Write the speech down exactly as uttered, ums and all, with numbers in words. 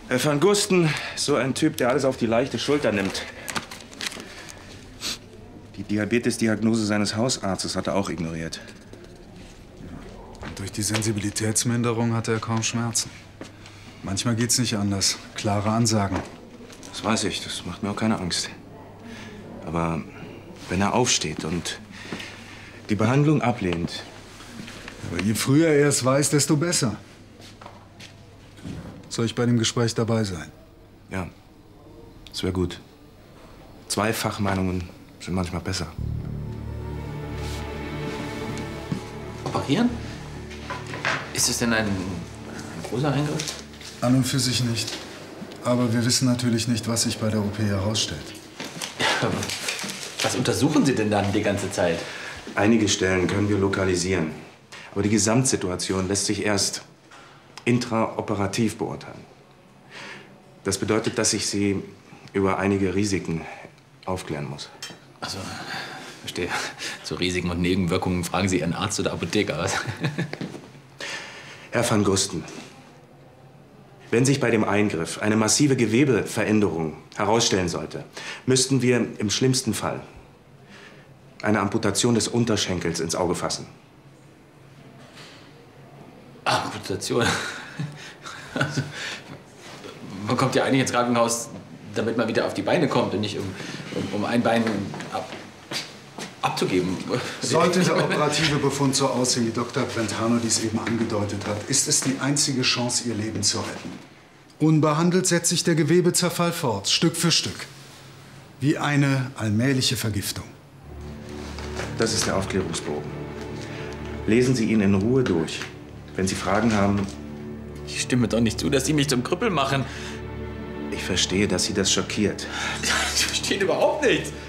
Herr van Gusten, so ein Typ, der alles auf die leichte Schulter nimmt. Die Diabetes-Diagnose seines Hausarztes hat er auch ignoriert. Und durch die Sensibilitätsminderung hat er kaum Schmerzen. Manchmal geht's nicht anders. Klare Ansagen. Das weiß ich, das macht mir auch keine Angst. Aber wenn er aufsteht und die Behandlung ablehnt... Aber je früher er es weiß, desto besser. Soll ich bei dem Gespräch dabei sein? Ja, das wäre gut. Zwei Fachmeinungen sind manchmal besser. Operieren? Ist es denn ein, ein großer Eingriff? An und für sich nicht. Aber wir wissen natürlich nicht, was sich bei der O P herausstellt. Ja, was untersuchen Sie denn dann die ganze Zeit? Einige Stellen können wir lokalisieren. Aber die Gesamtsituation lässt sich erst intraoperativ beurteilen. Das bedeutet, dass ich Sie über einige Risiken aufklären muss. Also, verstehe. Zu Risiken und Nebenwirkungen fragen Sie Ihren Arzt oder Apotheker, was? Herr van Gusten, wenn sich bei dem Eingriff eine massive Gewebeveränderung herausstellen sollte, müssten wir im schlimmsten Fall eine Amputation des Unterschenkels ins Auge fassen. Amputation? Also, man kommt ja eigentlich ins Krankenhaus, damit man wieder auf die Beine kommt und nicht um, um, um ein Bein ab, abzugeben. Sollte der operative Befund so aussehen, wie Doktor Brentano dies eben angedeutet hat, ist es die einzige Chance, ihr Leben zu retten. Unbehandelt setzt sich der Gewebezerfall fort, Stück für Stück. Wie eine allmähliche Vergiftung. Das ist der Aufklärungsbogen. Lesen Sie ihn in Ruhe durch. Wenn Sie Fragen haben... Ich stimme doch nicht zu, dass Sie mich zum Krüppel machen. Ich verstehe, dass Sie das schockiert. Ich verstehe überhaupt nichts.